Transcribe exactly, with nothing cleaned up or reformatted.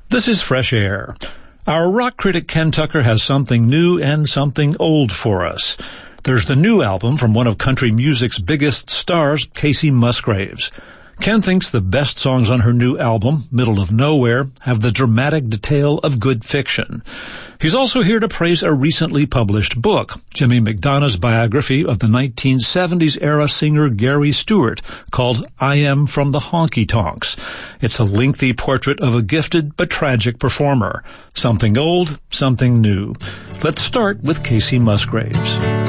This is Fresh Air. Our rock critic Ken Tucker has something new and something old for us. There's the new album from one of country music's biggest stars, Kacey Musgraves. Ken thinks the best songs on her new album, Middle of Nowhere, have the dramatic detail of good fiction. He's also here to praise a recently published book, Jimmy McDonough's biography of the nineteen seventies era singer Gary Stewart, called I Am from the Honky Tonks. It's a lengthy portrait of a gifted but tragic performer. Something old, something new. Let's start with Kacey Musgraves.